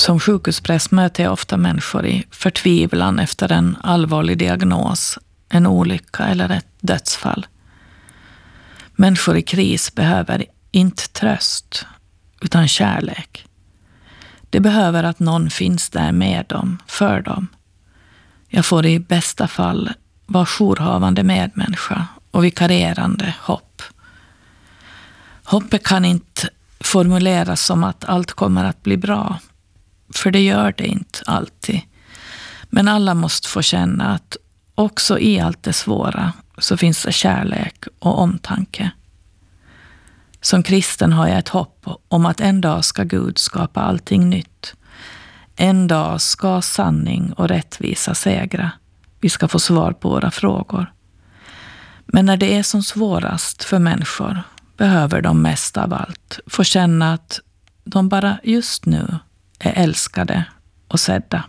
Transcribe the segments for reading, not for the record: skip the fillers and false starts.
Som sjukhuspräst möter jag ofta människor i förtvivlan efter en allvarlig diagnos, en olycka eller ett dödsfall. Människor i kris behöver inte tröst, utan kärlek. De behöver att någon finns där med dem, för dem. Jag får i bästa fall vara jourhavande medmänniska och vikarierande hopp. Hoppet kan inte formuleras som att allt kommer att bli bra, för det gör det inte alltid. Men alla måste få känna att också i allt det svåra så finns det kärlek och omtanke. Som kristen har jag ett hopp om att en dag ska Gud skapa allting nytt. En dag ska sanning och rättvisa segra. Vi ska få svar på våra frågor. Men när det är som svårast för människor behöver de mest av allt få känna att de bara just nu är älskade och sedda.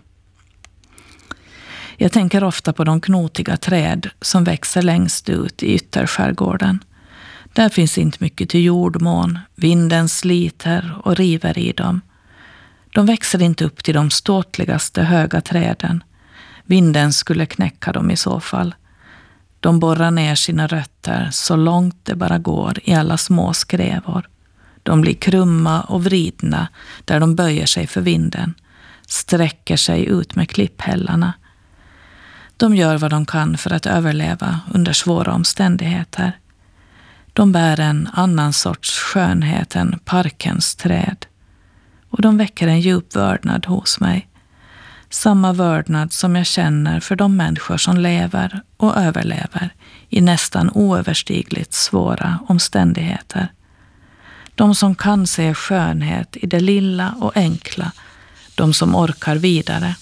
Jag tänker ofta på de knotiga träd som växer längst ut i ytterskärgården. Där finns inte mycket till jordmån, vinden sliter och river i dem. De växer inte upp till de ståtligaste höga träden. Vinden skulle knäcka dem i så fall. De borrar ner sina rötter så långt det bara går i alla små skrevor. De blir krumma och vridna där de böjer sig för vinden, sträcker sig ut med klipphällarna. De gör vad de kan för att överleva under svåra omständigheter. De bär en annan sorts skönhet än parkens träd. Och de väcker en djup vördnad hos mig. Samma vördnad som jag känner för de människor som lever och överlever i nästan oöverstigligt svåra omständigheter. De som kan se skönhet i det lilla och enkla. De som orkar vidare.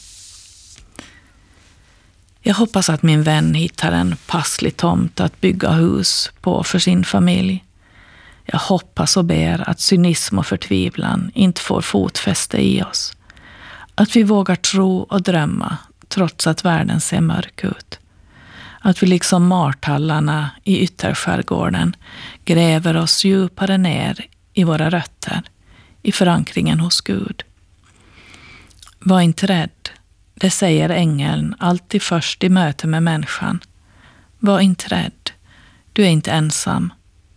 Jag hoppas att min vän hittar en passlig tomt att bygga hus på för sin familj. Jag hoppas och ber att cynism och förtvivlan inte får fotfäste i oss. Att vi vågar tro och drömma trots att världen ser mörk ut. Att vi liksom martallarna i ytterskärgården gräver oss djupare ner i våra rötter, i förankringen hos Gud. Var inte rädd, det säger ängeln alltid först i möte med människan. Var inte rädd, du är inte ensam.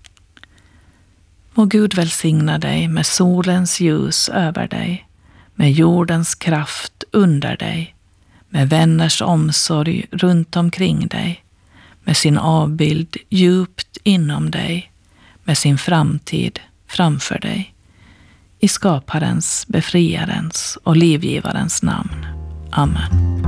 Må Gud välsigna dig med solens ljus över dig, med jordens kraft under dig, med vänners omsorg runt omkring dig, med sin avbild djupt inom dig, med sin framtid framför dig. I skaparens, befriarens och livgivarens namn. Amen.